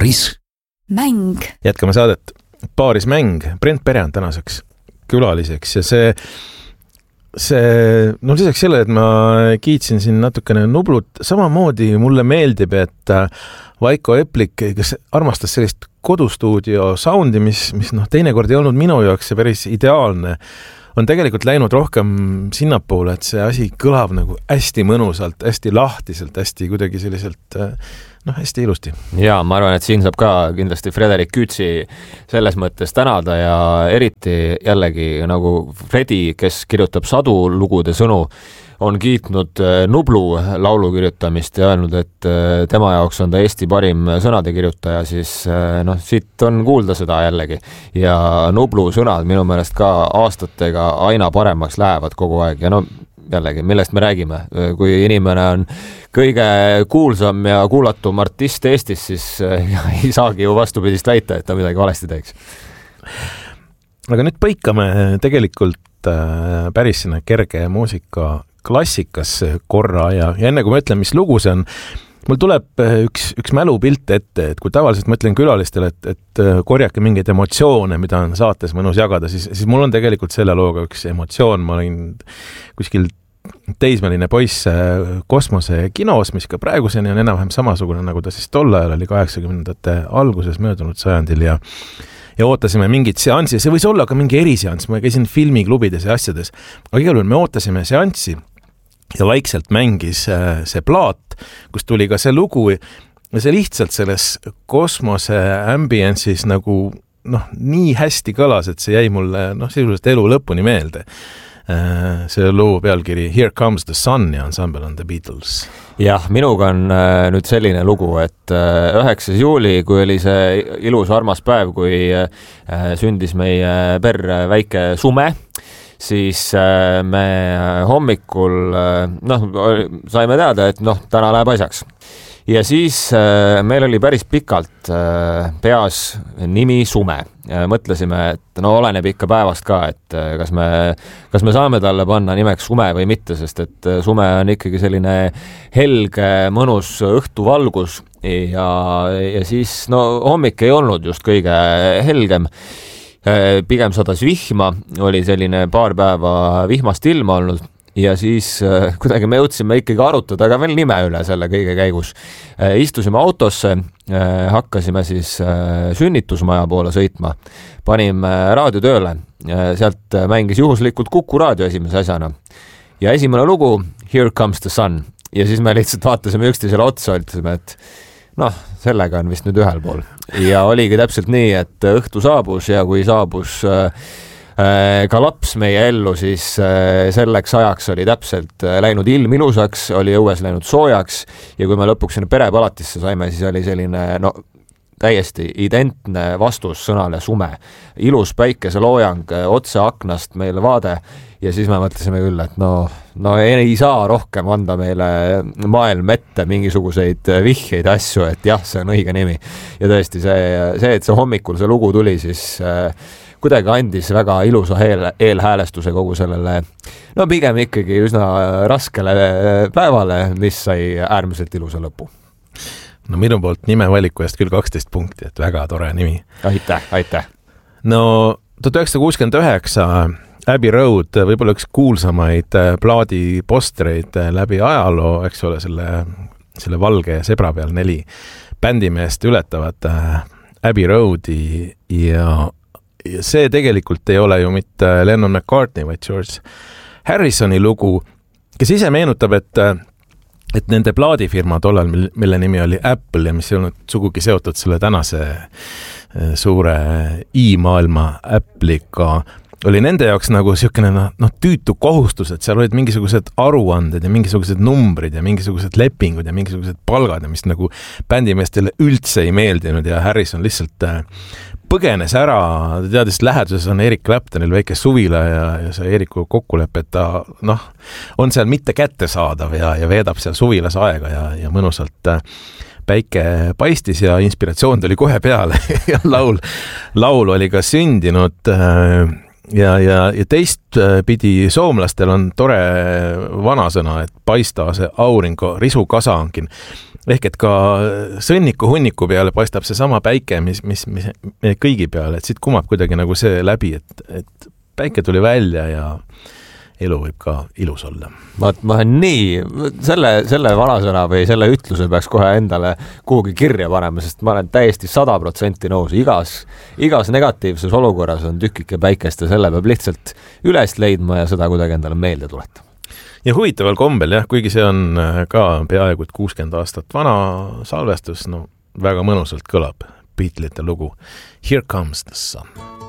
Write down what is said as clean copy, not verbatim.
Paaris mäng. Jätkame saadet Paaris mäng. Brent Pere on tänaseks külaliseks ja see lisaks selle, et ma kiitsin siin natukene Nublut, samamoodi mulle meeldib, et Vaiko Eplik, kes armastas sellist kodustuudio soundi, mis teinekord ei olnud minu jaoks see päris ideaalne, on tegelikult läinud rohkem sinnapoole, et see asi kõlab nagu hästi mõnusalt, hästi lahtiselt, hästi kuidagi selliselt hästi ilusti. Ja ma arvan, et siin saab ka kindlasti Frederik Küütsi selles mõttes tänada ja eriti jällegi nagu Fredi, kes kirjutab sadu lugude sõnu, on kiitnud Nublu laulu kirjutamist ja öelnud, et tema jaoks on ta Eesti parim sõnade kirjutaja, siis siit on kuulda seda jällegi. Ja Nublu sõnad minu meelest ka aastatega aina paremaks lähevad kogu aeg ja jällegi, millest me räägime. Kui inimene on kõige kuulsam ja kuulatum artist Eestis, siis ei saagi ju vastupidist väita, et ta midagi valesti teeks. Aga nüüd põikame tegelikult päris sinna kerge muusika klassikasse korra ja enne kui ma ütlen, mis lugu see on, mul tuleb üks mälupilt ette, et kui tavaliselt ma ütlen külalistele, et korjake mingeid emotsioone, mida on saates mõnus jagada, siis mul on tegelikult selle looga üks emotsioon. Ma olin kuskil teismeline poiss kosmose kinos, mis ka praeguseni on enam-vähem samasugune, nagu ta siis tol ajal oli 80ndate alguses möödunud sajandil ja ootasime mingit seanssi, see võis olla ka mingi eriseanss, ma käisin filmiklubides ja asjades, aga igal juhul me ootasime seanssi ja vaikselt mängis see plaat, kus tuli ka see lugu ja see lihtsalt selles kosmose ambience'is nagu nii hästi kõlas, et see jäi mulle sisuliselt elu lõpuni meelde. See loo pealkiri Here Comes the Sun ja ansambel on The Beatles. Jah, minuga on nüüd selline lugu, et 9. juuli, kui oli see ilus armas päev, kui sündis meie perre väike Sume, siis me hommikul saime teada, et täna läheb asjaks. Ja siis meil oli päris pikalt peas nimi Sume. Mõtlesime, et oleneb ikka päevast ka, et kas me saame talle panna nimeks Sume või mitte, sest et Sume on ikkagi selline helge, mõnus õhtuvalgus ja siis hommik ei olnud just kõige helgem. Pigem sadas vihma, oli selline paar päeva vihmast ilma olnud ja siis kuidagi me jõudsime ikkagi arutada ka veel nime üle selle kõige käigus. Istusime autosse, hakkasime siis sünnitusmaja poole sõitma, panime raadio tööle, sealt mängis juhuslikult Kuku raadio esimese asjana ja esimene lugu Here Comes the Sun ja siis me lihtsalt vaatasime üksteisele otsa, ütlesime, et sellega on vist nüüd ühel pool ja oligi täpselt nii, et õhtu saabus ja kui saabus ka laps meie ellu, siis selleks ajaks oli täpselt läinud ilm ilusaks, oli õues läinud soojaks ja kui me lõpuks sinna perepalatisse saime, siis oli selline täiesti identne vastus sõnale Sume. Ilus päikeseloojang, otse aknast meile vaade ja siis me mõtlesime küll, et ei saa rohkem anda meile maailm ette mingisuguseid vihjeid asju, et jah, see on õige nimi. Ja tõesti see, et see hommikul see lugu tuli, siis kuidagi andis väga ilusa eelhäälestuse kogu sellele, pigem ikkagi üsna raskele päevale, mis sai äärmiselt ilusa lõpu. Minu poolt nime valiku eest küll 12 punkti, et väga tore nimi. Aitäh. 1969 Abbey Road, võib-olla üks kuulsamaid plaadipostreid läbi ajaloo, eks ole, selle valge sebra peal 4 bändimeest ületavad Abbey Roadi ja see tegelikult ei ole ju mitte Lennon McCartney, vaid George Harrisoni lugu, kes ise meenutab, et nende plaadifirma tollal, mille nimi oli Apple ja mis ei olnud sugugi seotud selle tänase suure i-maailma Apple'iga, oli nende jaoks nagu siukene tüütu kohustus, et seal olid mingisugused aruanded ja mingisugused numbrid ja mingisugused lepingud ja mingisugused palgad, mis nagu bändimeestele üldse ei meeldinud ja Harrison lihtsalt põgenes ära, ta teadis, läheduses on Eric Claptonil väike suvila ja see Eriku kokkulepe, et ta on seal mitte kättesaadav ja veedab seal suvilas aega ja mõnusalt päike paistis ja inspiratsioon tuli kohe peale ja laul oli ka sündinud ja teist pidi soomlastel on tore vanasõna, et paista see aurinko risukasa onkin. ehk et ka sõnniku hunniku peale paistab see sama päike, mis kõigi peale, et siit kumab kuidagi nagu see läbi, et päike tuli välja ja elu võib ka ilus olla. Ma olen nii, selle vanasõna või selle ütluse peaks kohe endale kuhugi kirja panema, sest ma olen täiesti 100% nõus. Igas negatiivses olukorras on tükike päikest ja selle peab lihtsalt üles leidma ja seda kuidagi endale meelde tuletama. Ja huvitaval kombel, jah, kuigi see on ka peaaegu 60 aastat vana salvestus, no väga mõnusalt kõlab Beatlesite lugu Here Comes the Sun.